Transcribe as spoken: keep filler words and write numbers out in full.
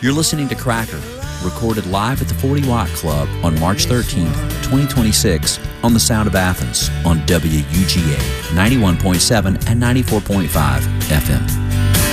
You're listening to Cracker, recorded live at the forty watt Club on March thirteenth, twenty twenty-six on the Sound of Athens on W U G A ninety-one point seven and ninety-four point five F M.